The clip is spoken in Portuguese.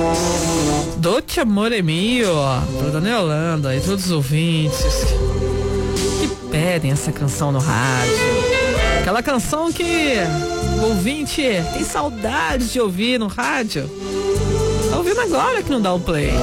Dolce Amore Mio, pra Dona Yolanda e todos os ouvintes que pedem essa canção no rádio. Aquela canção que o ouvinte tem saudade de ouvir no rádio. Tá ouvindo agora que não dá o play.